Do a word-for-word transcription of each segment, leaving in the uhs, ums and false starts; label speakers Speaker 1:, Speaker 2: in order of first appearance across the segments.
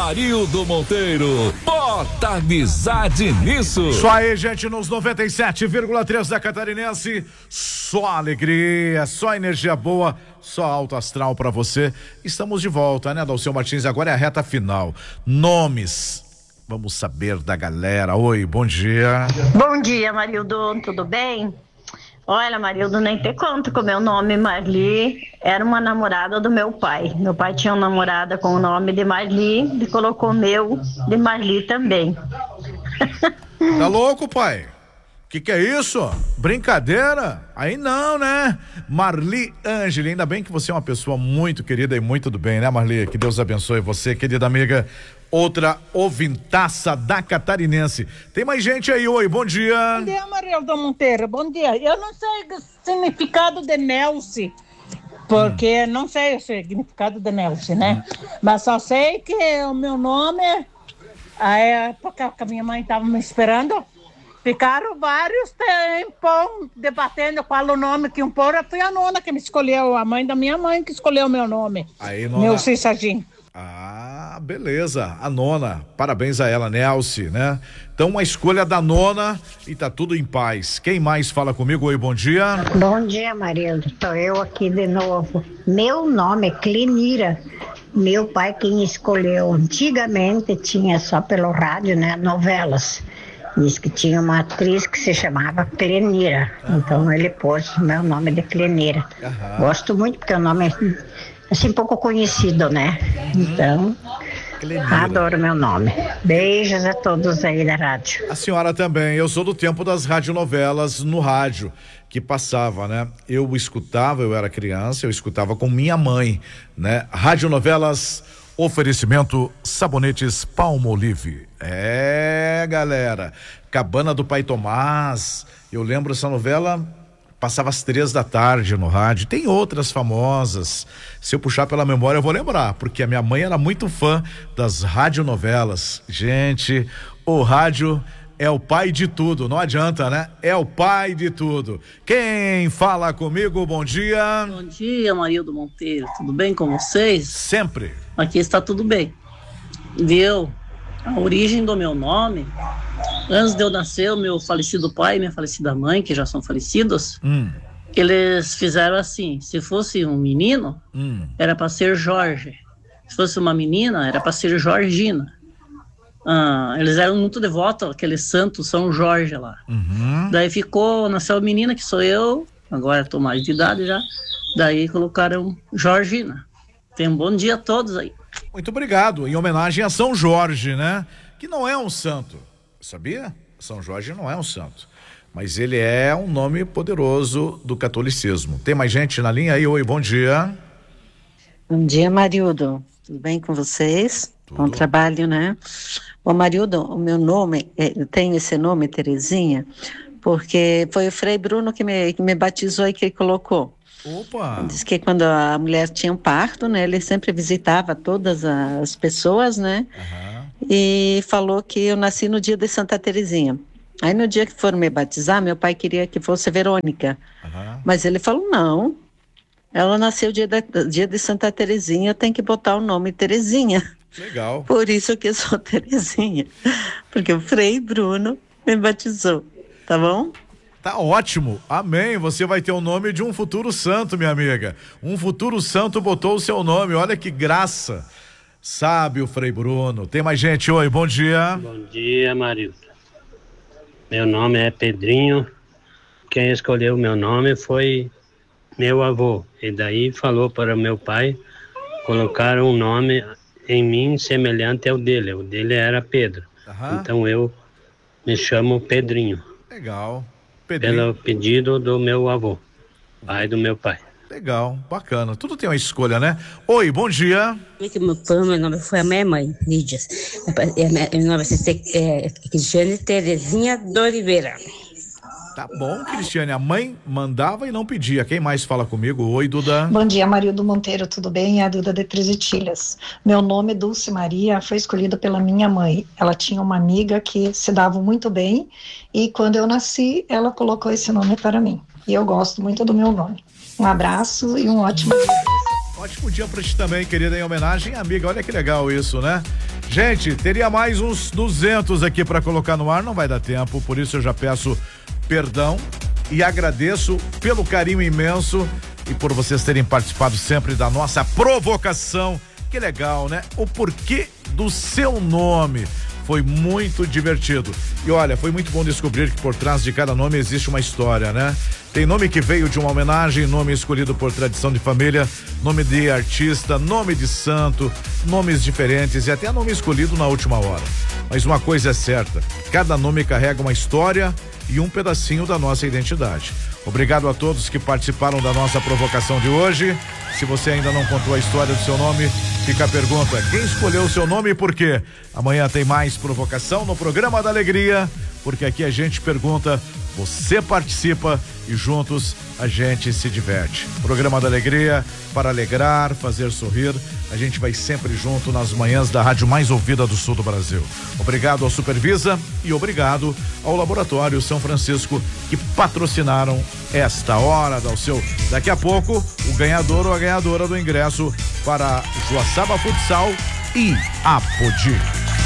Speaker 1: Amarildo Monteiro. Bota amizade nisso.
Speaker 2: Isso aí, gente, nos noventa e sete vírgula três da Catarinense. Só alegria, só energia boa, só alto astral pra você. Estamos de volta, né, Dalceu Martins? Agora é a reta final. Nomes. Vamos saber da galera. Oi, bom dia.
Speaker 3: Bom dia, Marildo, tudo bem? Olha, Marildo, nem te conto que o meu nome Marli era uma namorada do meu pai. Meu pai tinha uma namorada com o nome de Marli e colocou meu de Marli também.
Speaker 2: Tá louco, pai? Que que é isso? Brincadeira? Aí não, né? Marli Ângeli, ainda bem que você é uma pessoa muito querida e muito do bem, né, Marli? Que Deus abençoe você, querida amiga. Outra ouvintaça da Catarinense. Tem mais gente aí, oi, bom dia.
Speaker 4: Bom dia, Marildo Monteiro, bom dia. Eu não sei o significado de Nelce, porque hum. não sei o significado de Nelce, né? Hum. Mas só sei que o meu nome, a época que a minha mãe estava me esperando, ficaram vários tempos debatendo qual o nome que um pôr. Foi a nona que me escolheu, a mãe da minha mãe que escolheu o meu nome.
Speaker 2: Aí, nona...
Speaker 4: Meu Cissagim.
Speaker 2: Ah, beleza, a nona, parabéns a ela, Nelce, né? Então a escolha da nona e tá tudo em paz. Quem mais fala comigo? Oi, bom dia.
Speaker 5: Bom dia, Marildo, tô eu aqui de novo. Meu nome é Clenira, meu pai quem escolheu. Antigamente tinha só pelo rádio, né, novelas. Diz que tinha uma atriz que se chamava Clenira, uhum. Então ele pôs o meu nome de Clenira. Uhum. Gosto muito porque o nome é assim pouco conhecido, né? Então, Clenira. Adoro meu nome. Beijos a todos aí da rádio.
Speaker 2: A senhora também, eu sou do tempo das radionovelas no rádio, que passava, né? Eu escutava, eu era criança, eu escutava com minha mãe, né? Radionovelas, oferecimento Sabonetes Palmolive. É, galera, Cabana do Pai Tomás, eu lembro essa novela... Passava às três da tarde no rádio. Tem outras famosas. Se eu puxar pela memória, eu vou lembrar, porque a minha mãe era muito fã das radionovelas. Gente, o rádio é o pai de tudo. Não adianta, né? É o pai de tudo. Quem fala comigo? Bom dia.
Speaker 6: Bom dia, Marildo Monteiro. Tudo bem com vocês?
Speaker 2: Sempre.
Speaker 6: Aqui está tudo bem. Viu? A origem do meu nome, antes de eu nascer, o meu falecido pai e minha falecida mãe, que já são falecidos, hum. eles fizeram assim, se fosse um menino, hum. era para ser Jorge. Se fosse uma menina, era para ser Georgina. Ah, eles eram muito devotos àquele santo São Jorge lá. Uhum. Daí ficou, nasceu a menina, que sou eu, agora estou mais de idade já, daí colocaram Georgina. Tenham um bom dia a todos aí.
Speaker 2: Muito obrigado, em homenagem a São Jorge, né? Que não é um santo, sabia? São Jorge não é um santo, mas ele é um nome poderoso do catolicismo. Tem mais gente na linha aí? Oi, bom dia.
Speaker 7: Bom dia, Marildo. Tudo bem com vocês? Tudo. Bom trabalho, né? Bom, Marildo, o meu nome, eu tenho esse nome, Terezinha, porque foi o Frei Bruno que me, que me batizou e que colocou.
Speaker 2: Opa!
Speaker 7: Diz que quando a mulher tinha um parto, né, ele sempre visitava todas as pessoas, né, uhum. E falou que eu nasci no dia de Santa Terezinha. Aí no dia que foram me batizar, meu pai queria que fosse Verônica, uhum. Mas ele falou, não, ela nasceu dia, da, dia de Santa Terezinha, tem que botar o nome Terezinha.
Speaker 2: Legal.
Speaker 7: Por isso que eu sou Terezinha, porque o Frei Bruno me batizou, tá bom?
Speaker 2: Tá ótimo, amém, você vai ter o nome de um futuro santo, minha amiga, um futuro santo botou o seu nome, olha que graça, sabe o Frei Bruno. Tem mais gente? Oi, bom dia.
Speaker 8: Bom dia, Marildo. Meu nome é Pedrinho, quem escolheu meu nome foi meu avô, e daí falou para meu pai colocar um nome em mim semelhante ao dele, o dele era Pedro, uhum. Então eu me chamo Pedrinho.
Speaker 2: Legal.
Speaker 8: Pedrinho. Pelo pedido do meu avô, pai do meu pai.
Speaker 2: Legal, bacana. Tudo tem uma escolha, né? Oi, bom dia.
Speaker 9: Meu nome foi a minha mãe, Lídia. Meu nome é Cristiane Terezinha de Oliveira.
Speaker 2: Tá bom, Cristiane. A mãe mandava e não pedia. Quem mais fala comigo? Oi, Duda.
Speaker 10: Bom dia, Marildo Monteiro. Tudo bem? É a Duda de Três Itilhas. Meu nome é Dulce Maria, foi escolhido pela minha mãe. Ela tinha uma amiga que se dava muito bem e quando eu nasci, ela colocou esse nome para mim. E eu gosto muito do meu nome. Um abraço e um ótimo dia.
Speaker 2: Ótimo dia pra ti também, querida, em homenagem à amiga. Olha que legal isso, né? Gente, teria mais uns duzentos aqui para colocar no ar, não vai dar tempo, por isso eu já peço perdão e agradeço pelo carinho imenso e por vocês terem participado sempre da nossa provocação. Que legal, né? O porquê do seu nome. Foi muito divertido. E olha, foi muito bom descobrir que por trás de cada nome existe uma história, né? Tem nome que veio de uma homenagem, nome escolhido por tradição de família, nome de artista, nome de santo, nomes diferentes e até nome escolhido na última hora. Mas uma coisa é certa, cada nome carrega uma história e um pedacinho da nossa identidade. Obrigado a todos que participaram da nossa provocação de hoje. Se você ainda não contou a história do seu nome, fica a pergunta: quem escolheu o seu nome e por quê? Amanhã tem mais provocação no Programa da Alegria, porque aqui a gente pergunta, você participa e juntos a gente se diverte. Programa da Alegria, para alegrar, fazer sorrir. A gente vai sempre junto nas manhãs da rádio mais ouvida do sul do Brasil. Obrigado ao Supervisa e obrigado ao Laboratório São Francisco que patrocinaram esta hora do seu. Daqui a pouco, o ganhador ou a ganhadora do ingresso para Joaçaba Futsal e Apodi.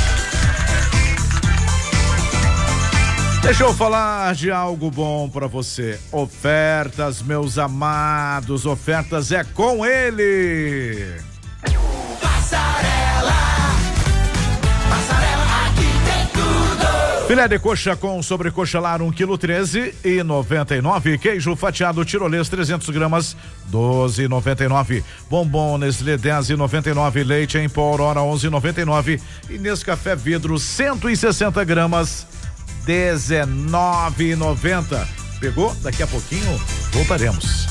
Speaker 2: Deixa eu falar de algo bom pra você. Ofertas, meus amados, ofertas é com ele.
Speaker 11: Passarela, Passarela, aqui tem tudo.
Speaker 2: Filé de coxa com sobrecoxa lar um quilo treze e noventa e nove. Queijo fatiado tirolês trezentos gramas doze e noventa e nove. Bombom Nestlé dez e noventa e nove. Leite em pó Aurora onze e noventa e nove. E Nescafé vidro cento e sessenta gramas dezenove e noventa. Pegou? Daqui a pouquinho voltaremos.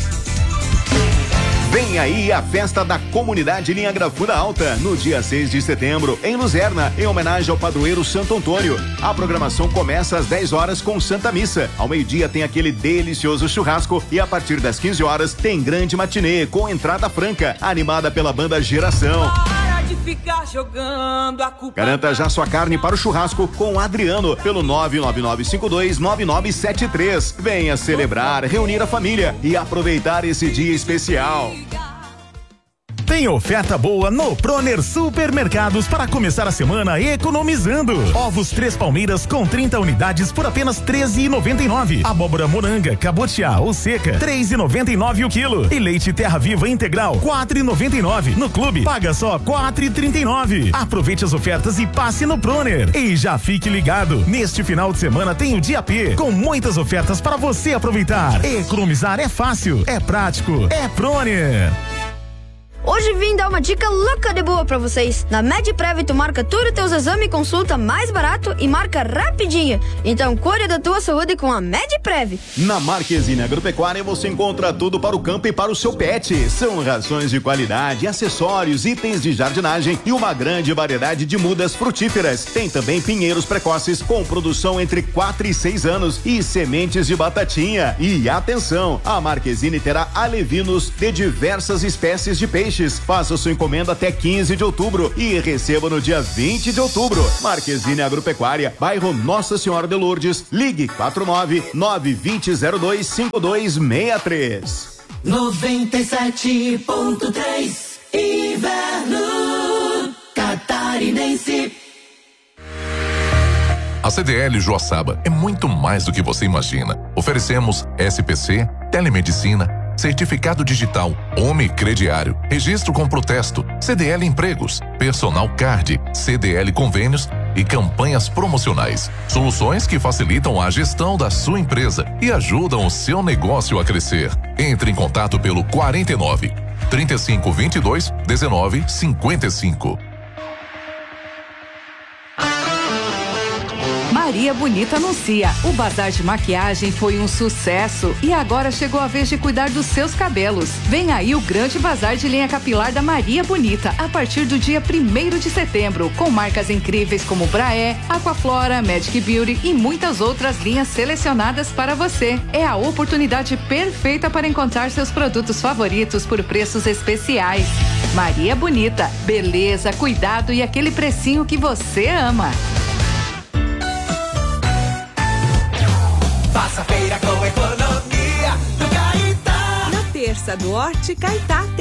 Speaker 12: Vem aí a festa da comunidade Linha Grafuda Alta, no dia seis de setembro, em Luzerna, em homenagem ao padroeiro Santo Antônio. A programação começa às dez horas com Santa Missa. Ao meio-dia tem aquele delicioso churrasco e a partir das quinze horas tem grande matinê com entrada franca, animada pela banda Geração.
Speaker 11: Para de ficar jogando a culpa.
Speaker 12: Garanta já sua carne para o churrasco com o Adriano pelo nove nove nove cinco dois nove nove sete três. Venha celebrar, reunir a família e aproveitar esse dia especial.
Speaker 13: Tem oferta boa no Proner Supermercados para começar a semana economizando. Ovos Três Palmeiras com trinta unidades por apenas treze e noventa e nove. Abóbora moranga, cabotiá ou seca, três e noventa e nove o quilo. E leite Terra Viva integral, quatro e noventa e nove. No clube, paga só quatro e trinta e nove. Aproveite as ofertas e passe no Proner. E já fique ligado, neste final de semana tem o Dia P, com muitas ofertas para você aproveitar. Economizar é fácil, é prático, é Proner.
Speaker 14: Hoje vim dar uma dica louca de boa pra vocês. Na MedPrev tu marca tudo teus exames e consulta mais barato e marca rapidinho. Então cuide da tua saúde com a MedPrev.
Speaker 12: Na Marquezine Agropecuária você encontra tudo para o campo e para o seu pet. São rações de qualidade, acessórios, itens de jardinagem e uma grande variedade de mudas frutíferas. Tem também pinheiros precoces com produção entre quatro e seis anos e sementes de batatinha. E atenção, a Marquezine terá alevinos de diversas espécies de peixe. Faça sua encomenda até quinze de outubro e receba no dia vinte de outubro. Marquezine Agropecuária, bairro Nossa Senhora de Lourdes. Ligue quatro nove nove dois zero zero dois cinco dois seis três.
Speaker 11: noventa e sete ponto três Inverno Catarinense.
Speaker 1: A C D L Joaçaba é muito mais do que você imagina. Oferecemos S P C, telemedicina, certificado digital, Home Crediário, registro com protesto, C D L Empregos, Personal Card, C D L Convênios e campanhas promocionais. Soluções que facilitam a gestão da sua empresa e ajudam o seu negócio a crescer. Entre em contato pelo quarenta e nove, trinta e cinco, vinte e dois, dezenove, cinquenta e cinco.
Speaker 15: Maria Bonita anuncia. O bazar de maquiagem foi um sucesso e agora chegou a vez de cuidar dos seus cabelos. Vem aí o grande bazar de linha capilar da Maria Bonita a partir do dia primeiro de setembro, com marcas incríveis como Braé, Aquaflora, Magic Beauty e muitas outras linhas selecionadas para você. É a oportunidade perfeita para encontrar seus produtos favoritos por preços especiais. Maria Bonita, beleza, cuidado e aquele precinho que você ama.
Speaker 11: Faça feira com economia do Caetá.
Speaker 16: Na terça do Horti Caetá tem